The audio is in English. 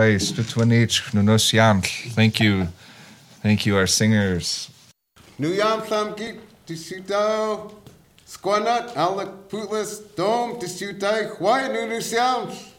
Thank you. Thank you, our singers. Nuyam Samgit, Tishuto, Squanut, Alec Putlas, Dome, Tishutai, Why Nunusiams?